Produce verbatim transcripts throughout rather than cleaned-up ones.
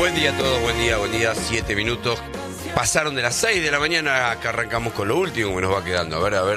Buen día a todos, buen día, buen día, siete minutos. Pasaron de las seis de la mañana, acá arrancamos con lo último que nos va quedando. A ver, a ver.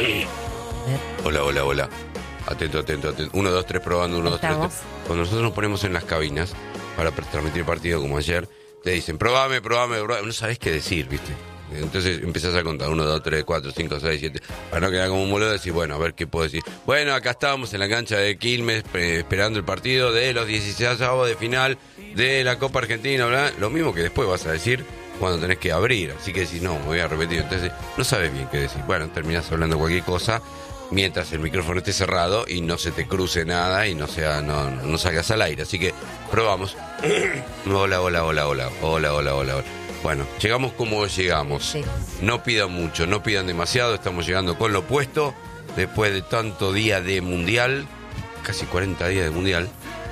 Hola, hola, hola. Atento, atento, atento. Uno, dos, tres, probando, uno, dos, tres, tres. Cuando nosotros nos ponemos en las cabinas para transmitir partido como ayer, te dicen, probame, probame, probame. No sabés qué decir, ¿viste? Entonces empezás a contar, uno, dos, tres, cuatro, cinco, seis, siete. Para no quedar como un boludo, decís, bueno, a ver qué puedo decir. Bueno, acá estábamos en la cancha de Quilmes, eh, esperando el partido de los dieciséis avos de final de la Copa Argentina, bla. Lo mismo que después vas a decir cuando tenés que abrir. Así que decís, no, me voy a repetir. Entonces, no sabes bien qué decir. Bueno, terminás hablando cualquier cosa mientras el micrófono esté cerrado y no se te cruce nada y no sea no, no salgas al aire. Así que probamos. Hola, hola, hola, hola, hola, hola, hola, hola. Bueno, llegamos como llegamos. Sí. No pidan mucho, no pidan demasiado. Estamos llegando con lo puesto. Después de tanto día de mundial, casi cuarenta días de mundial.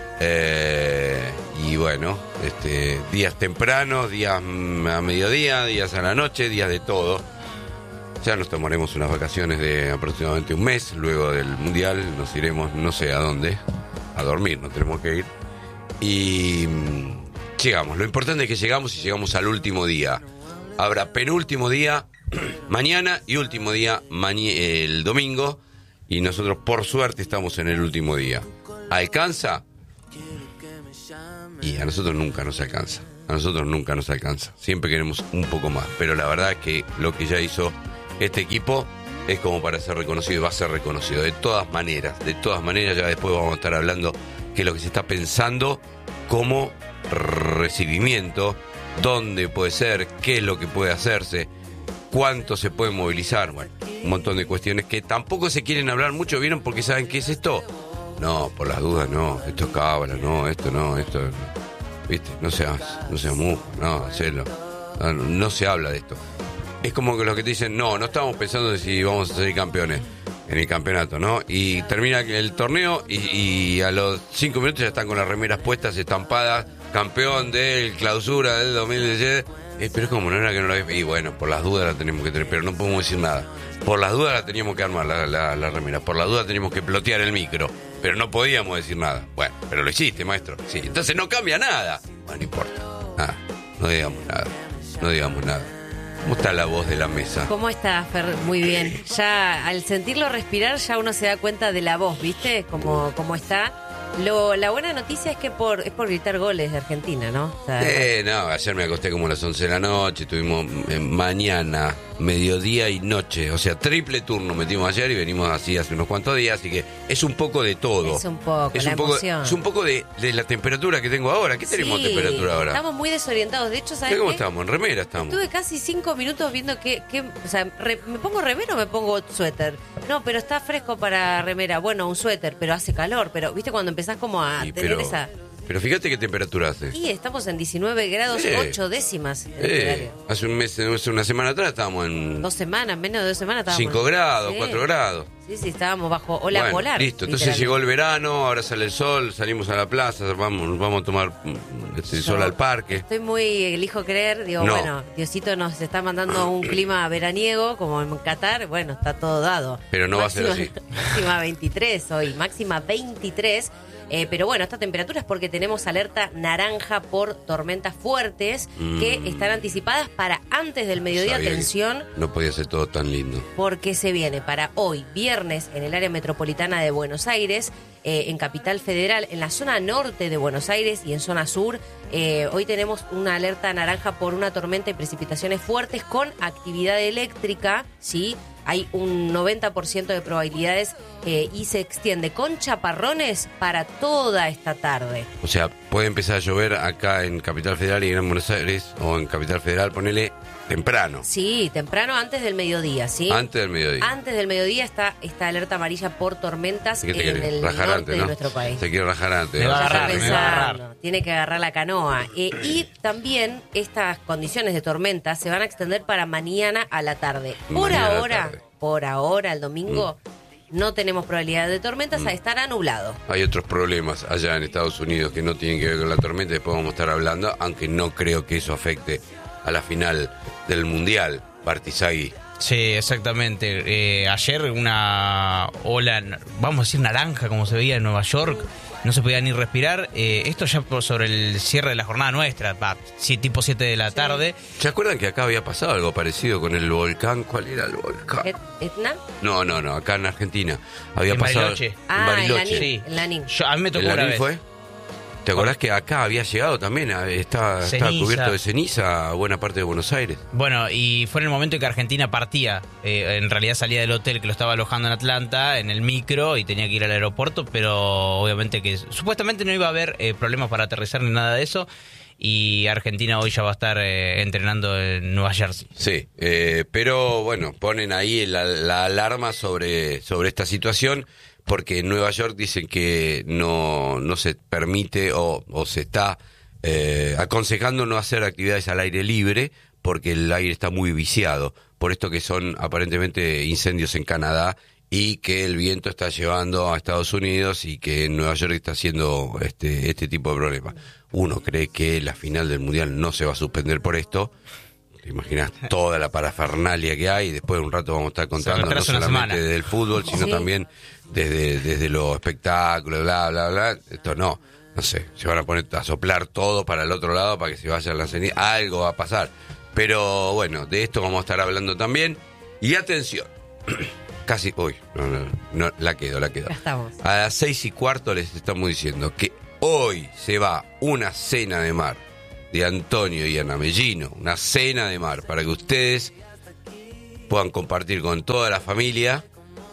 Eh, y bueno, este, días tempranos, días a mediodía, días a la noche, días de todo. Ya nos tomaremos unas vacaciones de aproximadamente un mes. Luego del mundial nos iremos no sé a dónde. A dormir, nos tenemos que ir. Y llegamos, lo importante es que llegamos y llegamos al último día. Habrá penúltimo día mañana y último día maña- el domingo. Y nosotros por suerte estamos en el último día. ¿Alcanza? Y a nosotros nunca nos alcanza. A nosotros nunca nos alcanza. Siempre queremos un poco más. Pero la verdad es que lo que ya hizo este equipo es como para ser reconocido y va a ser reconocido. De todas maneras, de todas maneras, ya después vamos a estar hablando que es lo que se está pensando como recibimiento, dónde puede ser, qué es lo que puede hacerse, cuánto se puede movilizar, bueno, un montón de cuestiones que tampoco se quieren hablar mucho, ¿vieron? Porque ¿saben qué es esto? No, por las dudas no, esto es cábala, no, esto no, esto no, ¿viste? No seas, no seas mujo, no, hacerlo, no, no se habla de esto. Es como que los que te dicen, no, no estamos pensando de si vamos a ser campeones en el campeonato, ¿no? Y termina el torneo y, y a los cinco minutos ya están con las remeras puestas, estampadas, campeón del clausura del dos mil diecisiete. Eh, pero es como no era que no lo había... Y bueno, por las dudas la tenemos que tener, pero no podemos decir nada. Por las dudas la teníamos que armar, la, la, la remera. Por las dudas teníamos que plotear el micro, pero no podíamos decir nada. Bueno, pero lo hiciste, maestro. Sí, entonces no cambia nada. Bueno, no importa. Nada, no digamos nada. No digamos nada. ¿Cómo está la voz de la mesa? ¿Cómo está, Fer? Muy bien. Ya al sentirlo respirar ya uno se da cuenta de la voz, ¿viste? Cómo, cómo está. Lo, la buena noticia es que por es por gritar goles de Argentina, ¿no? O sea, eh, no, ayer me acosté como a las once de la noche, tuvimos eh, mañana, mediodía y noche, o sea, triple turno metimos ayer y venimos así hace unos cuantos días, así que es un poco de todo. Es un poco, es la un poco, emoción. Es un poco de, de la temperatura que tengo ahora. ¿Qué tenemos sí, temperatura ahora? Estamos muy desorientados, de hecho, ¿sabes ¿Cómo qué? estamos? En remera estamos. Estuve casi cinco minutos viendo que, que o sea, re, ¿me pongo remera o me pongo suéter? No, pero está fresco para remera. Bueno, un suéter, pero hace calor. Pero, ¿viste cuando empezás como a Sí, tener pero, esa...? pero fíjate qué temperatura hace. Y estamos en diecinueve grados, Sí. ocho décimas. En el Eh, horario. hace un mes, hace una semana atrás estábamos en Dos semanas, menos de dos semanas estábamos. cinco grados, Sí. cuatro grados. Sí, sí, estábamos bajo ola Bueno, polar. listo, entonces literalmente. llegó el verano, ahora sale el sol, salimos a la plaza, vamos, vamos a tomar este, sol Yo al parque. Estoy muy, elijo creer, digo, No. bueno, Diosito nos está mandando un clima veraniego, como en Qatar, bueno, está todo dado. Pero no máxima, va a ser así. Máxima veintitrés hoy, máxima veintitrés. Eh, pero bueno, esta temperatura es porque tenemos alerta naranja por tormentas fuertes Mm. que están anticipadas para antes del mediodía. Sabía que Atención, no podía ser todo tan lindo. porque se viene para hoy, viernes, en el área metropolitana de Buenos Aires, eh, en Capital Federal, en la zona norte de Buenos Aires y en zona sur. Eh, hoy tenemos una alerta naranja por una tormenta y precipitaciones fuertes con actividad eléctrica, ¿sí? Hay un noventa por ciento de probabilidades eh, y se extiende con chaparrones para toda esta tarde. O sea, puede empezar a llover acá en Capital Federal y en Buenos Aires, o en Capital Federal, ponele temprano, Sí, temprano antes del mediodía, ¿sí? antes del mediodía. Antes del mediodía está esta alerta amarilla por tormentas ¿Qué te en quiere? el Rajar norte antes, de ¿no? nuestro país. Se quiere rajar antes. Me va a ¿no? agarrar, Está me va a agarrar. pensando, tiene que agarrar la canoa. Eh, y también estas condiciones de tormenta se van a extender para mañana a la tarde. Por Mañana a la ahora, tarde. por ahora, el domingo, no tenemos probabilidad de tormentas, Mm. estará nublado. Hay otros problemas allá en Estados Unidos que no tienen que ver con la tormenta, después vamos a estar hablando, aunque no creo que eso afecte a la final del Mundial. Bartizagui. Sí, exactamente. Eh, ayer una ola, vamos a decir naranja, como se veía en Nueva York, no se podía ni respirar. Eh, esto ya por sobre el cierre de la jornada nuestra, va, si, tipo siete de la Sí. tarde. ¿Se acuerdan que acá había pasado algo parecido con el volcán? ¿Cuál era el volcán? Et- ¿Etna? No, no, no, acá en Argentina. Había En pasado. Bariloche. En Ah, en Bariloche. Lanín. Sí. En Lanín. Yo, a mí me tocó ¿En una Lanín vez. fue? ¿Te acordás que acá había llegado también? a- Está, está Ceniza. cubierto de ceniza buena parte de Buenos Aires. Bueno, y fue en el momento en que Argentina partía. Eh, en realidad salía del hotel que lo estaba alojando en Atlanta, en el micro, y tenía que ir al aeropuerto, pero obviamente que supuestamente no iba a haber eh, problemas para aterrizar ni nada de eso. Y Argentina hoy ya va a estar eh, entrenando en Nueva Jersey. Sí, eh, pero bueno, ponen ahí la, la alarma sobre, sobre esta situación, porque en Nueva York dicen que no, no se permite o, o se está eh, aconsejando no hacer actividades al aire libre, porque el aire está muy viciado, por esto que son aparentemente incendios en Canadá y que el viento está llevando a Estados Unidos y que en Nueva York está haciendo este, este tipo de problemas. Uno cree que la final del Mundial no se va a suspender por esto. Te imaginas toda la parafernalia que hay, y después de un rato vamos a estar contando no retrasa una solamente semana. del fútbol, sino Sí. también desde, desde los espectáculos, bla, bla, bla. Esto no, no sé, se van a poner a soplar todo para el otro lado para que se vayan las cenizas. Algo va a pasar. Pero bueno, de esto vamos a estar hablando también. Y atención, casi, uy, no, no, no, la quedo, la quedo. Acá estamos. A las seis y cuarto les estamos diciendo que hoy se va una cena de mar de Antonio y Ana Mellino, una cena de mar para que ustedes puedan compartir con toda la familia.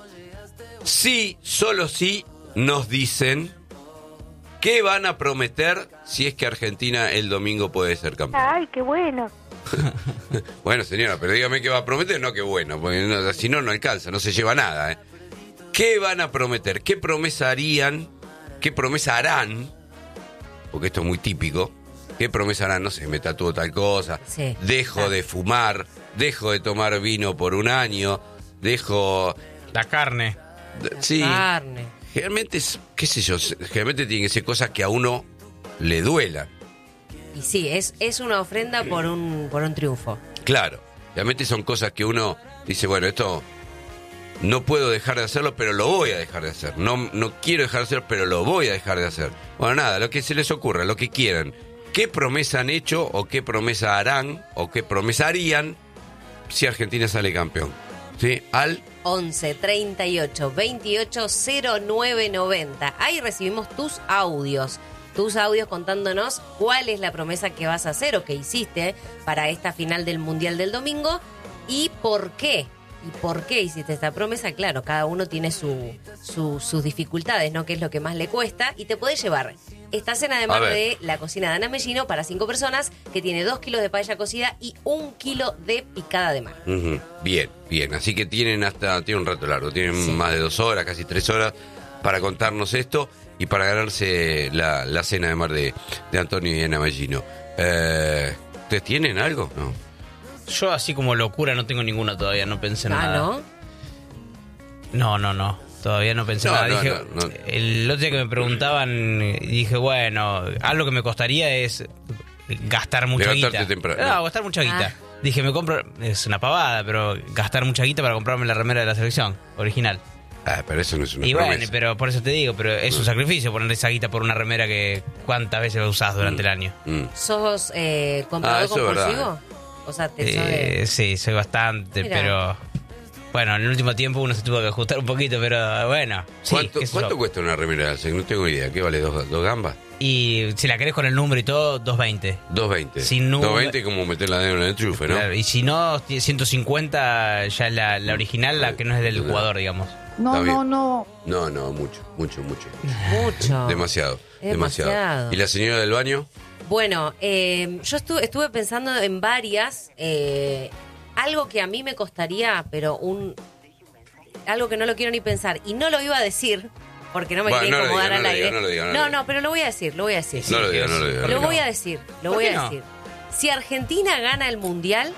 Sí, solo sí nos dicen qué van a prometer si es que Argentina el domingo puede ser campeón. Ay, qué bueno. Bueno, señora, pero dígame qué va a prometer, no qué bueno, porque no, si no, no alcanza, no se lleva nada. ¿eh? ¿Qué van a prometer? ¿Qué promesa harían? ¿Qué promesa harán? Porque esto es muy típico. ¿Qué promesa harán? No sé, me tatúo tal cosa, Sí. dejo de fumar, dejo de tomar vino por un año, dejo... La carne. Sí, Carne. generalmente, es, qué sé yo, generalmente tienen que ser cosas que a uno le duelan. Y sí, es, es una ofrenda por un, por un triunfo. Claro, realmente son cosas que uno dice, bueno, esto no puedo dejar de hacerlo, pero lo voy a dejar de hacer. No, no quiero dejar de hacerlo, pero lo voy a dejar de hacer. Bueno, nada, lo que se les ocurra, lo que quieran. ¿Qué promesa han hecho o qué promesa harán o qué promesa harían si Argentina sale campeón? ¿Sí? Al once treinta y ocho veintiocho cero nueve noventa. Ahí recibimos tus audios. Tus audios contándonos cuál es la promesa que vas a hacer o que hiciste para esta final del Mundial del domingo y por qué. ¿Y por qué hiciste esta promesa? Claro, cada uno tiene su, su- sus dificultades, ¿no? Que es lo que más le cuesta. Y te podés llevar esta cena de mar ver. de la cocina de Ana Mellino para cinco personas, que tiene dos kilos de paella cocida y un kilo de picada de mar. Ujú. Bien, bien. Así que tienen hasta tienen un rato largo, tienen Sí. más de dos horas, casi tres horas para contarnos esto y para ganarse la, la cena de mar de, de Antonio y Ana Mellino. Eh, ¿Ustedes tienen algo? No. Yo así como locura no tengo ninguna todavía, no pensé en Ah, nada. ¿no? No, no, no. Todavía no pensé No, nada. no, Dije, no, no. El otro día que me preguntaban, y dije, bueno, algo que me costaría es gastar mucha Levantarte guita. temprano. No, gastar mucha guita. Ah. Dije, me compro, es una pavada, pero gastar mucha guita para comprarme la remera de la selección original. Ah, pero eso no es una Y promesa. bueno, pero por eso te digo, pero es un sacrificio poner esa guita por una remera que cuántas veces usás durante el año. Mm. ¿Sos eh, Ah, comprador eso es compulsivo? verdad. O sea, te sos de- Eh, sí, soy bastante, Mira. pero bueno, en el último tiempo uno se tuvo que ajustar un poquito, pero bueno. Sí, ¿Cuánto, qué sé cuánto yo. cuesta una remera de Alsec? No tengo idea. ¿Qué vale? ¿Dos, dos gambas? Y si la querés con el número y todo, dos veinte. dos veinte. Sin número. dos veinte como meter la dedo en el enchufe, ¿no? Claro, y si no, ciento cincuenta ya es la, la original, la que no es del Claro. jugador, digamos. No, Está no, bien. no. No, no, mucho, mucho, mucho. mucho. Demasiado, demasiado, Demasiado. ¿Y la señora del baño? Bueno, eh, yo estuve, estuve pensando en varias. eh, algo que a mí me costaría, pero un algo que no lo quiero ni pensar. Y no lo iba a decir, porque no me Bueno, quería no lo incomodar diga, al no lo aire. diga, no lo diga, no lo no, diga. no, pero lo voy a decir, lo voy a decir. No lo diga, no lo diga. ¿Por Lo qué voy no? a decir, lo ¿Por voy qué a no? decir. Si Argentina gana el Mundial,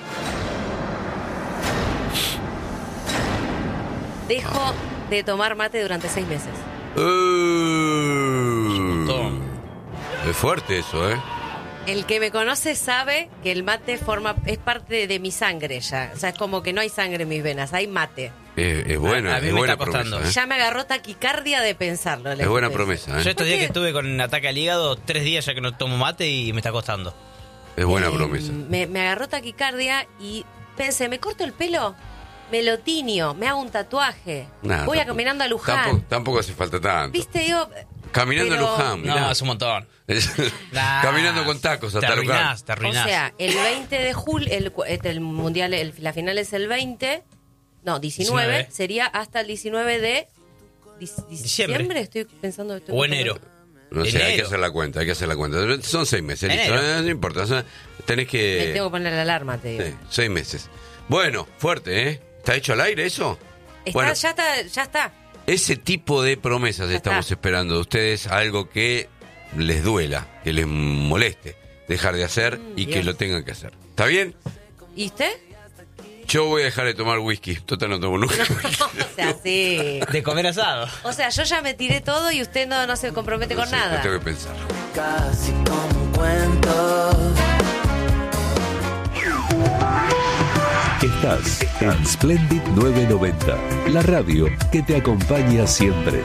dejo de tomar mate durante seis meses. Uh, montón. es fuerte eso, ¿eh? El que me conoce sabe que el mate forma es parte de mi sangre ya. O sea, es como que no hay sangre en mis venas, hay mate. Eh, es buena, A mí es me buena está costando. promesa. ¿eh? Ya me agarró taquicardia de pensarlo. Es buena promesa. Yo ¿eh? estos días que estuve con un ataque al hígado, tres días ya que no tomo mate y me está costando. Es buena Eh, promesa. Me, me agarró taquicardia y pensé, ¿me corto el pelo? Me lo tiño, me hago un tatuaje. Nah, voy a tampoco- caminando a Luján. Tampoco, tampoco hace falta tanto. ¿Viste? Yo, Caminando pero- a Luján, mirá. No, es un montón. Nah, Caminando con tacos te hasta Luján. arruinás, te O arruinás. sea, el veinte de julio, el, cu- este, el mundial, el- la final es el veinte, no, diecinueve, diecinueve. sería hasta el diecinueve de dic- Diciembre. diciembre. Estoy pensando. Estoy O pensando- enero. No sé, hay que Enero. hacer la cuenta, hay que hacer la cuenta. Son seis meses, listo, Enero. eh, no importa. O sea, tenés Me que... tengo que poner la alarma, te digo. Sí, seis meses. Bueno, fuerte, ¿eh? ¿Está hecho al aire eso? Está, Bueno, ya está, ya está. ese tipo de promesas Ya estamos está. esperando de ustedes, algo que les duela, que les moleste dejar de hacer Mm, y que bien. lo tengan que hacer. ¿Está bien? ¿Y usted? Yo voy a dejar de tomar whisky. Total, no tomo nunca whisky. O sea, sí. De comer asado. O sea, yo ya me tiré todo y usted no, no se compromete con No sé, nada. lo tengo que pensar. Casi como un cuento. Estás en Splendid novecientos noventa, la radio que te acompaña siempre.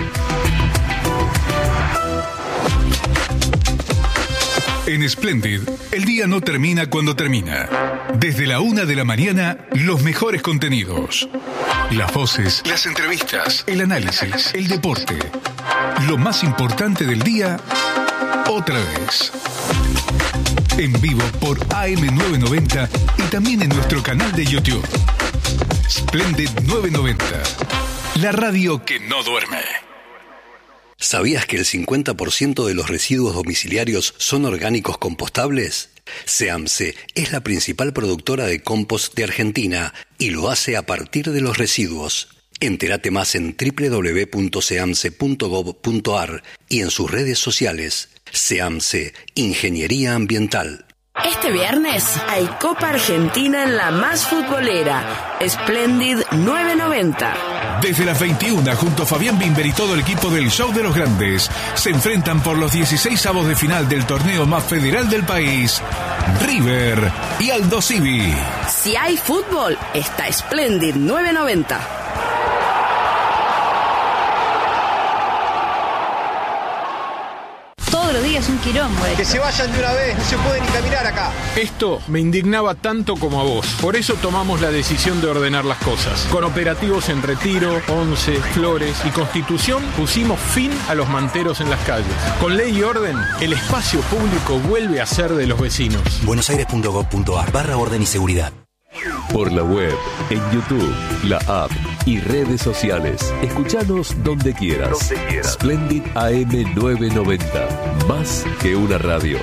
En Splendid, el día no termina cuando termina. Desde la una de la mañana, los mejores contenidos. Las voces, las entrevistas, el análisis, el deporte. Lo más importante del día, otra vez. En vivo por A M novecientos noventa y también en nuestro canal de YouTube. Splendid novecientos noventa, la radio que no duerme. ¿Sabías que el cincuenta por ciento de los residuos domiciliarios son orgánicos compostables? SEAMSE es la principal productora de compost de Argentina y lo hace a partir de los residuos. Entérate más en doble u doble u doble u punto seamse punto gob punto ar y en sus redes sociales. SEAMSE, Ingeniería Ambiental. Este viernes hay Copa Argentina en la más futbolera, Splendid novecientos noventa. Desde las veintiuna, junto a Fabián Bimber y todo el equipo del Show de los Grandes, se enfrentan por los dieciséis avos de final del torneo más federal del país, River y Aldo Civi. Si hay fútbol, está Splendid novecientos noventa. Todos los días un quilombo. Que se vayan de una vez, no se puede ni caminar acá. Esto me indignaba tanto como a vos. Por eso tomamos la decisión de ordenar las cosas. Con operativos en Retiro, Once, Flores y Constitución pusimos fin a los manteros en las calles. Con ley y orden, el espacio público vuelve a ser de los vecinos. buenosaires punto gob punto ar barra orden y seguridad. Por la web, en YouTube, la app y redes sociales. Escuchanos donde quieras. Donde quieras. Splendid A M novecientos noventa. Más que una radio.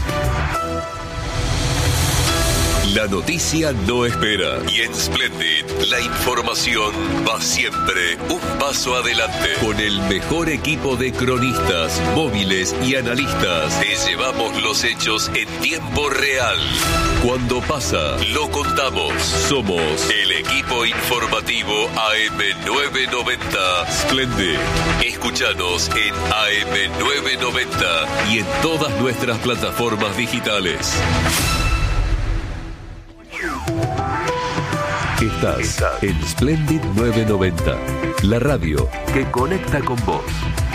La noticia no espera. Y en Splendid, la información va siempre un paso adelante. Con el mejor equipo de cronistas, móviles y analistas, te llevamos los hechos en tiempo real. Cuando pasa, lo contamos. Somos el equipo informativo A M novecientos noventa Splendid. Escúchanos en A M novecientos noventa y en todas nuestras plataformas digitales. Estás en Splendid novecientos noventa, la radio que conecta con vos.